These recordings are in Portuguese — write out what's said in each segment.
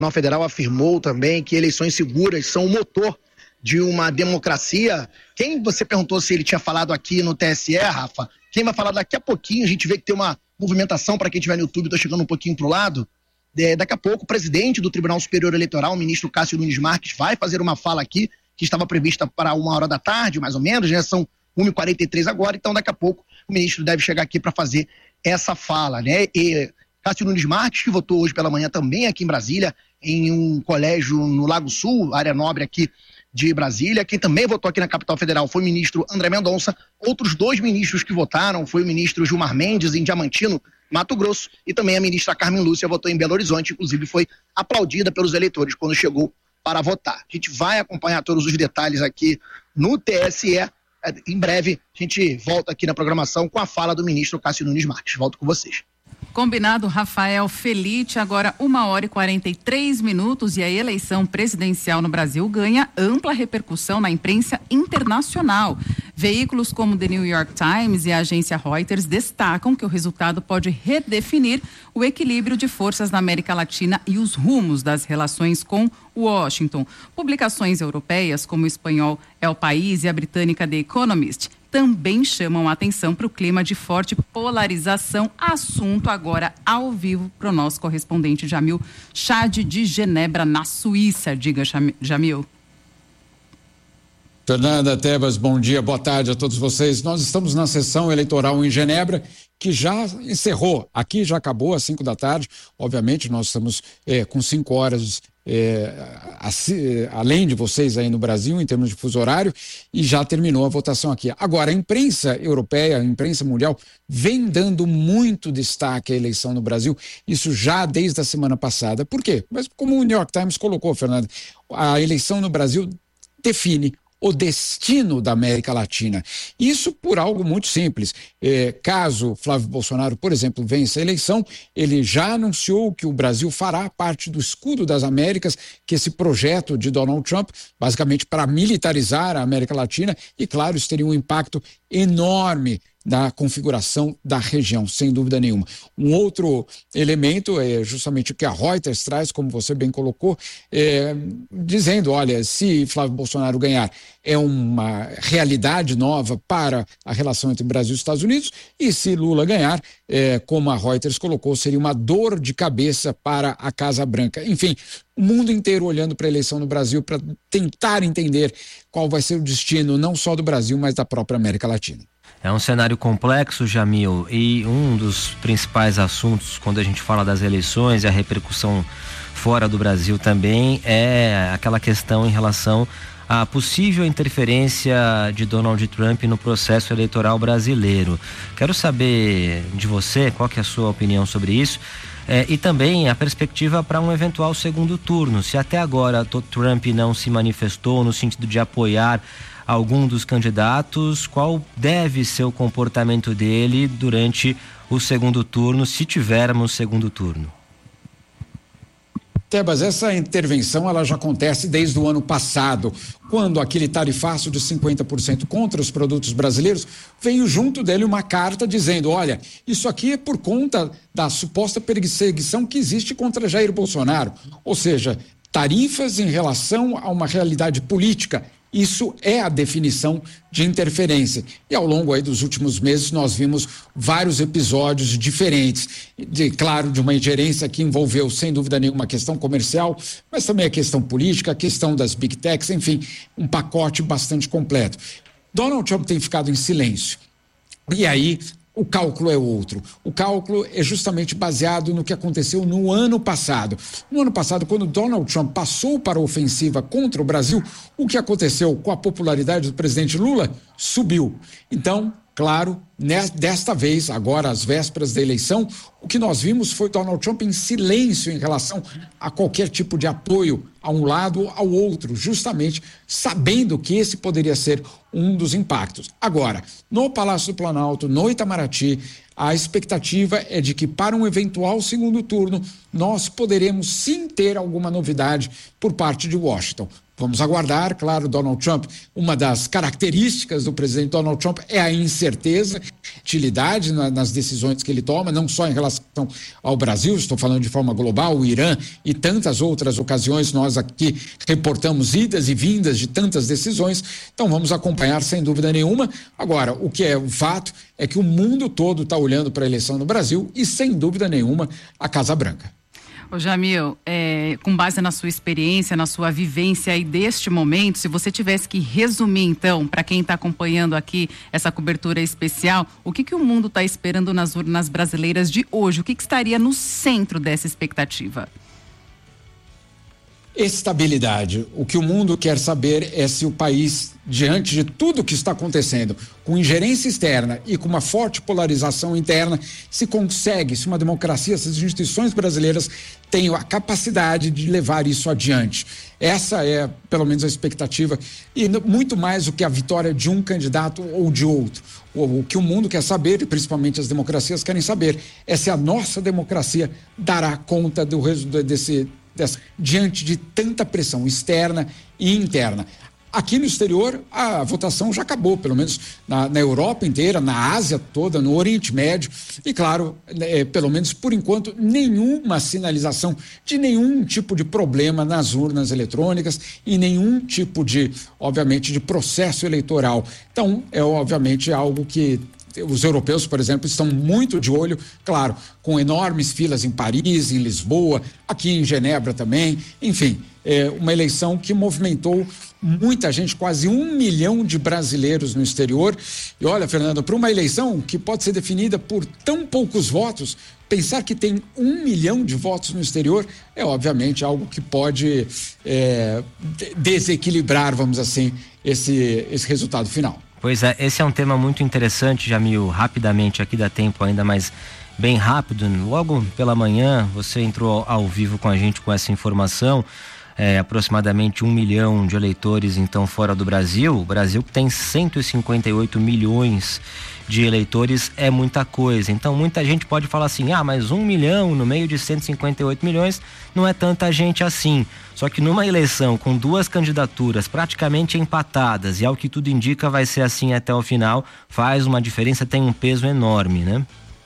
Tribunal Federal afirmou também que eleições seguras são o motor de uma democracia. Quem você perguntou se ele tinha falado aqui no TSE, Rafa? Quem vai falar daqui a pouquinho, a gente vê que tem uma movimentação para quem estiver no YouTube, estou chegando um pouquinho para o lado. Daqui a pouco o presidente do Tribunal Superior Eleitoral, o ministro Cássio Nunes Marques, vai fazer uma fala aqui, que estava prevista para 1h da tarde, mais ou menos, né? São 1h43 agora, então daqui a pouco o ministro deve chegar aqui para fazer essa fala, né? E Cássio Nunes Marques, que votou hoje pela manhã também aqui em Brasília, em um colégio no Lago Sul, área nobre aqui de Brasília. Quem também votou aqui na capital federal foi o ministro André Mendonça. Outros 2 ministros que votaram foi o ministro Gilmar Mendes, em Diamantino, Mato Grosso, e também a ministra Carmen Lúcia votou em Belo Horizonte, inclusive foi aplaudida pelos eleitores quando chegou para votar. A gente vai acompanhar todos os detalhes aqui no TSE. Em breve a gente volta aqui na programação com a fala do ministro Cássio Nunes Marques. Volto com vocês. Combinado, Rafael Felite. Agora 1h43 e a eleição presidencial no Brasil ganha ampla repercussão na imprensa internacional. Veículos como The New York Times e a agência Reuters destacam que o resultado pode redefinir o equilíbrio de forças na América Latina e os rumos das relações com Washington. Publicações europeias como o espanhol El País e a britânica The Economist também chamam a atenção para o clima de forte polarização. Assunto agora ao vivo para o nosso correspondente Jamil Chad de Genebra, na Suíça. Diga, Jamil. Fernanda, Tebas, bom dia, boa tarde a todos vocês. Nós estamos na sessão eleitoral em Genebra, que já encerrou. Aqui já acabou às 5 da tarde. Obviamente, nós estamos com 5 horas além de vocês aí no Brasil, em termos de fuso horário, e já terminou a votação aqui. Agora, a imprensa europeia, a imprensa mundial, vem dando muito destaque à eleição no Brasil, isso já desde a semana passada. Por quê? Mas como o New York Times colocou, Fernanda, a eleição no Brasil define o destino da América Latina. Isso por algo muito simples. Caso Flávio Bolsonaro, por exemplo, vença a eleição, ele já anunciou que o Brasil fará parte do escudo das Américas, que esse projeto de Donald Trump, basicamente para militarizar a América Latina, e claro, isso teria um impacto enorme da configuração da região, sem dúvida nenhuma. Um outro elemento é justamente o que a Reuters traz, como você bem colocou, dizendo, olha, se Flávio Bolsonaro ganhar, é uma realidade nova para a relação entre Brasil e Estados Unidos, e se Lula ganhar, como a Reuters colocou, seria uma dor de cabeça para a Casa Branca. Enfim, o mundo inteiro olhando para a eleição no Brasil para tentar entender qual vai ser o destino não só do Brasil, mas da própria América Latina. É um cenário complexo, Jamil, e um dos principais assuntos quando a gente fala das eleições e a repercussão fora do Brasil também é aquela questão em relação à possível interferência de Donald Trump no processo eleitoral brasileiro. Quero saber de você qual que é a sua opinião sobre isso. E também a perspectiva para um eventual segundo turno. Se até agora Trump não se manifestou no sentido de apoiar algum dos candidatos, qual deve ser o comportamento dele durante o segundo turno, se tivermos segundo turno? Tebas, essa intervenção ela já acontece desde o ano passado, quando aquele tarifaço de 50% contra os produtos brasileiros, veio junto dele uma carta dizendo, olha, isso aqui é por conta da suposta perseguição que existe contra Jair Bolsonaro, ou seja, tarifas em relação a uma realidade política. Isso é a definição de interferência. E ao longo aí dos últimos meses nós vimos vários episódios diferentes, claro, de uma ingerência que envolveu sem dúvida nenhuma a questão comercial, mas também a questão política, a questão das big techs, enfim, um pacote bastante completo. Donald Trump tem ficado em silêncio. E aí o cálculo é outro. O cálculo é justamente baseado no que aconteceu no ano passado. No ano passado, quando Donald Trump passou para a ofensiva contra o Brasil, o que aconteceu com a popularidade do presidente Lula? Subiu. Então, claro, desta vez, agora às vésperas da eleição, o que nós vimos foi Donald Trump em silêncio em relação a qualquer tipo de apoio a um lado ou ao outro, justamente sabendo que esse poderia ser um dos impactos. Agora, no Palácio do Planalto, no Itamaraty, a expectativa é de que para um eventual segundo turno nós poderemos sim ter alguma novidade por parte de Washington. Vamos aguardar, claro, Donald Trump. Uma das características do presidente Donald Trump é a incerteza, utilidade nas decisões que ele toma, não só em relação ao Brasil, estou falando de forma global, o Irã e tantas outras ocasiões. Nós aqui reportamos idas e vindas de tantas decisões, então vamos acompanhar sem dúvida nenhuma. Agora, o que é um fato é que o mundo todo está olhando para a eleição no Brasil e, sem dúvida nenhuma, a Casa Branca. Ô Jamil, com base na sua experiência, na sua vivência aí deste momento, se você tivesse que resumir então, para quem está acompanhando aqui essa cobertura especial, o que o mundo está esperando nas urnas brasileiras de hoje? O que estaria no centro dessa expectativa? Estabilidade. O que o mundo quer saber é se o país, diante de tudo que está acontecendo, com ingerência externa e com uma forte polarização interna, se consegue, se uma democracia, se as instituições brasileiras têm a capacidade de levar isso adiante. Essa é, pelo menos, a expectativa, e muito mais do que a vitória de um candidato ou de outro. O que o mundo quer saber, e principalmente as democracias querem saber, é se a nossa democracia dará conta diante de tanta pressão externa e interna. Aqui no exterior, a votação já acabou, pelo menos na Europa inteira, na Ásia toda, no Oriente Médio, e claro, pelo menos por enquanto, nenhuma sinalização de nenhum tipo de problema nas urnas eletrônicas e nenhum tipo de, obviamente, de processo eleitoral. Então, é obviamente algo que os europeus, por exemplo, estão muito de olho, claro, com enormes filas em Paris, em Lisboa, aqui em Genebra também, enfim, uma eleição que movimentou muita gente, quase 1 milhão de brasileiros no exterior. E olha, Fernando, para uma eleição que pode ser definida por tão poucos votos, pensar que tem 1 milhão de votos no exterior é obviamente algo que pode desequilibrar, vamos assim, esse resultado final. Pois é, esse é um tema muito interessante, Jamil. Rapidamente, aqui dá tempo ainda, mas bem rápido. Logo pela manhã, você entrou ao vivo com a gente com essa informação. Aproximadamente 1 milhão de eleitores, então, fora do Brasil. O Brasil, que tem 158 milhões de eleitores, é muita coisa. Então, muita gente pode falar assim, mas 1 milhão no meio de 158 milhões não é tanta gente assim. Só que numa eleição com 2 candidaturas praticamente empatadas, e ao que tudo indica vai ser assim até o final, faz uma diferença, tem um peso enorme, né?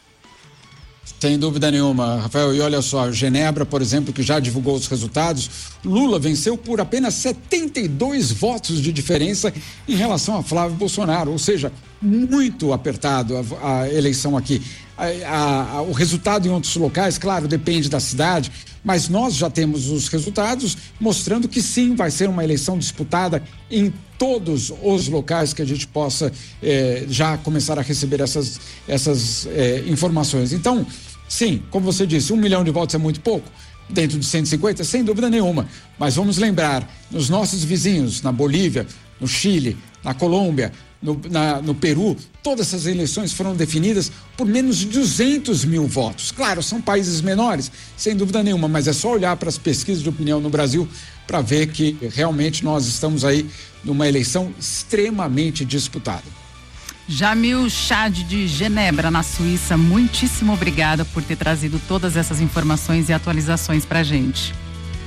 Sem dúvida nenhuma, Rafael. E olha só, Genebra, por exemplo, que já divulgou os resultados, Lula venceu por apenas 72 votos de diferença em relação a Flávio Bolsonaro, ou seja, muito apertado a eleição aqui. O resultado em outros locais, claro, depende da cidade, mas nós já temos os resultados mostrando que sim, vai ser uma eleição disputada em todos os locais que a gente possa já começar a receber essas informações. Então, sim, como você disse, 1 milhão de votos é muito pouco, dentro de 150, sem dúvida nenhuma, mas vamos lembrar, nos nossos vizinhos, na Bolívia, no Chile, na Colômbia, no Peru, todas essas eleições foram definidas por menos de 200 mil votos. Claro, são países menores, sem dúvida nenhuma, mas é só olhar para as pesquisas de opinião no Brasil para ver que realmente nós estamos aí numa eleição extremamente disputada. Jamil Chad de Genebra, na Suíça, muitíssimo obrigada por ter trazido todas essas informações e atualizações para a gente.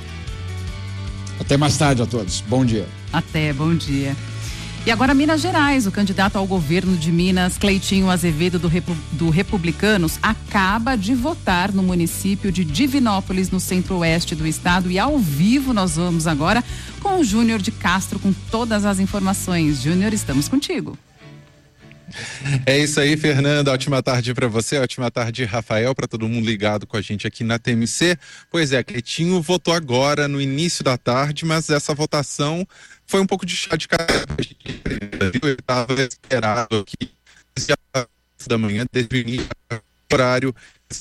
Até mais tarde a todos. Bom dia. Até, bom dia. E agora Minas Gerais, o candidato ao governo de Minas, Cleitinho Azevedo do Republicanos, acaba de votar no município de Divinópolis, no centro-oeste do estado, e ao vivo nós vamos agora com o Júnior de Castro com todas as informações. Júnior, estamos contigo. É isso aí, Fernanda. Ótima tarde para você, ótima tarde, Rafael, para todo mundo ligado com a gente aqui na TMC. Pois é, Cleitinho votou agora no início da tarde, mas essa votação foi um pouco de chá de café. Eu estava esperado aqui da manhã, desde o início do horário.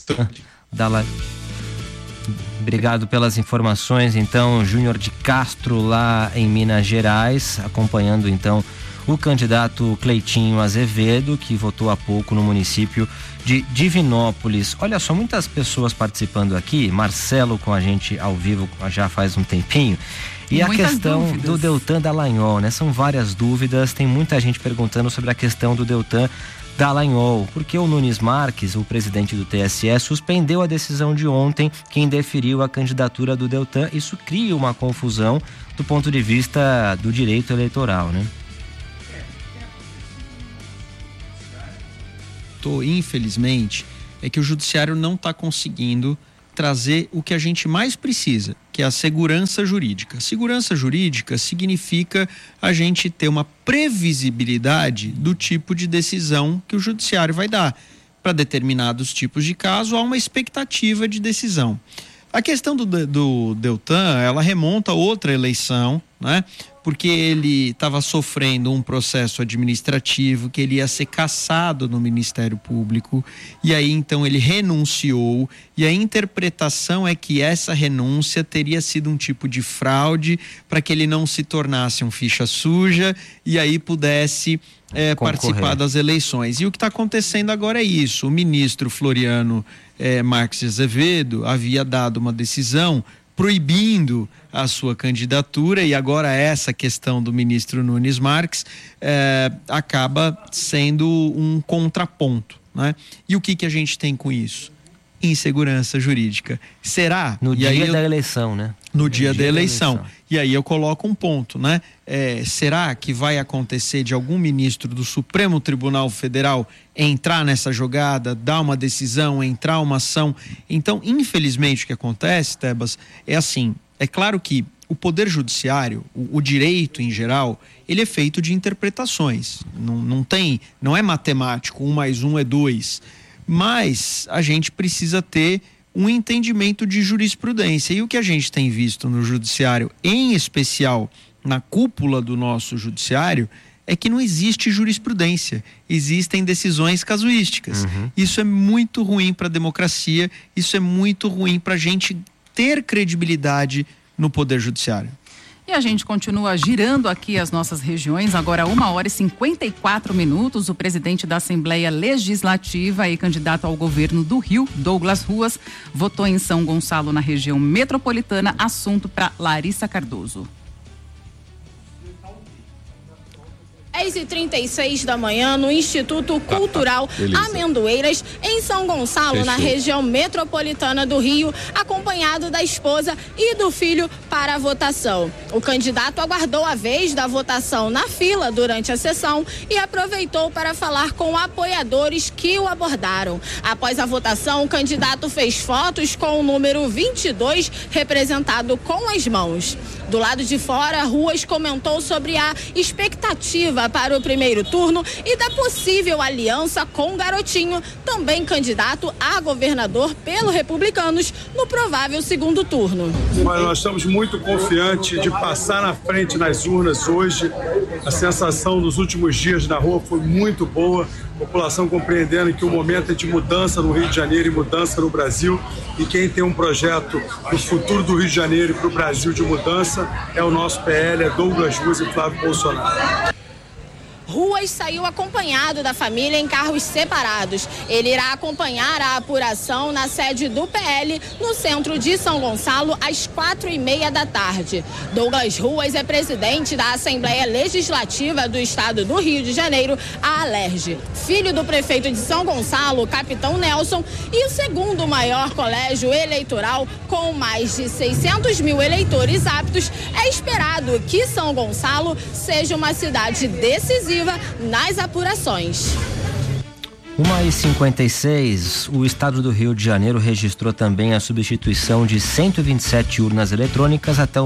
Obrigado pelas informações, então, Júnior de Castro, lá em Minas Gerais, acompanhando então o candidato Cleitinho Azevedo, que votou há pouco no município de Divinópolis. Olha só, muitas pessoas participando aqui, Marcelo com a gente ao vivo já faz um tempinho, e a questão do Deltan Dallagnol, né? São várias dúvidas, tem muita gente perguntando sobre a questão do Deltan Dallagnol, porque o Nunes Marques, o presidente do TSE, suspendeu a decisão de ontem que indeferiu a candidatura do Deltan. Isso cria uma confusão do ponto de vista do direito eleitoral, né? Infelizmente, é que o judiciário não está conseguindo trazer o que a gente mais precisa, que é a segurança jurídica. Segurança jurídica significa a gente ter uma previsibilidade do tipo de decisão que o judiciário vai dar. Para determinados tipos de caso, há uma expectativa de decisão. A questão do Deltan, ela remonta a outra eleição, né? Porque ele estava sofrendo um processo administrativo, que ele ia ser cassado no Ministério Público, e aí então ele renunciou, e a interpretação é que essa renúncia teria sido um tipo de fraude para que ele não se tornasse um ficha suja e aí pudesse participar das eleições. E o que está acontecendo agora é isso: o ministro Floriano Marques de Azevedo havia dado uma decisão proibindo a sua candidatura, e agora essa questão do ministro Nunes Marques acaba sendo um contraponto, né? E o que a gente tem com isso? Insegurança jurídica. Será? No dia da eleição, né? No dia da eleição. E aí eu coloco um ponto, né? Será que vai acontecer de algum ministro do Supremo Tribunal Federal entrar nessa jogada, dar uma decisão, entrar uma ação? Então, infelizmente, o que acontece, Tebas, é assim: é claro que o Poder Judiciário, o direito em geral, ele é feito de interpretações. Não é matemático, 1 mais 1 é 2. Mas a gente precisa ter um entendimento de jurisprudência. E o que a gente tem visto no judiciário, em especial na cúpula do nosso judiciário, é que não existe jurisprudência, existem decisões casuísticas. Isso é muito ruim para a democracia, isso é muito ruim para a gente ter credibilidade no Poder Judiciário. E a gente continua girando aqui as nossas regiões. Agora 1h54. O presidente da Assembleia Legislativa e candidato ao governo do Rio, Douglas Ruas, votou em São Gonçalo, na região metropolitana. Assunto para Larissa Cardoso. 10h36 da manhã, no Instituto Cultural Amendoeiras, em São Gonçalo, na região metropolitana do Rio, acompanhado da esposa e do filho para a votação. O candidato aguardou a vez da votação na fila durante a sessão e aproveitou para falar com apoiadores que o abordaram. Após a votação, o candidato fez fotos com o número 22 representado com as mãos. Do lado de fora, Ruas comentou sobre a expectativa para o primeiro turno e da possível aliança com Garotinho, também candidato a governador pelo Republicanos, no provável segundo turno. Mas nós estamos muito confiantes de passar na frente nas urnas hoje. A sensação dos últimos dias na rua foi muito boa. A população compreendendo que o momento é de mudança no Rio de Janeiro e mudança no Brasil. E quem tem um projeto do futuro do Rio de Janeiro e para o Brasil de mudança é o nosso PL, é Douglas Ruas e Flávio Bolsonaro. Ruas saiu acompanhado da família em carros separados. Ele irá acompanhar a apuração na sede do PL, no centro de São Gonçalo, às 4h30 da tarde. Douglas Ruas é presidente da Assembleia Legislativa do Estado do Rio de Janeiro, a ALERJ. Filho do prefeito de São Gonçalo, Capitão Nelson, e o segundo maior colégio eleitoral, com mais de 600 mil eleitores aptos, é esperado que São Gonçalo seja uma cidade decisiva nas apurações. 1h56, o estado do Rio de Janeiro registrou também a substituição de 127 urnas eletrônicas até o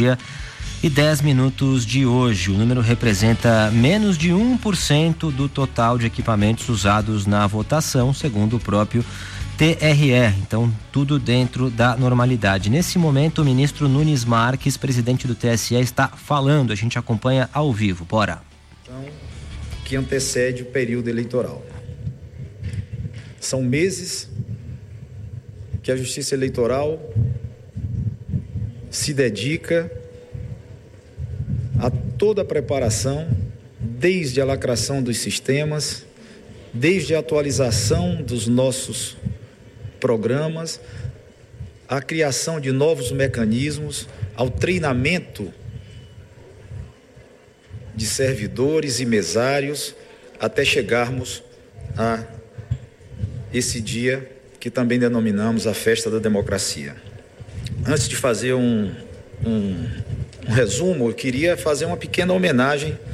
12h10 de hoje. O número representa menos de 1% do total de equipamentos usados na votação, segundo o próprio TRE. Então, tudo dentro da normalidade. Nesse momento, o ministro Nunes Marques, presidente do TSE, está falando. A gente acompanha ao vivo. Bora. Que antecede o período eleitoral. São meses que a Justiça Eleitoral se dedica a toda a preparação, desde a lacração dos sistemas, desde a atualização dos nossos programas, a criação de novos mecanismos, ao treinamento de servidores e mesários, até chegarmos a esse dia que também denominamos a Festa da Democracia. Antes de fazer um resumo, eu queria fazer uma pequena homenagem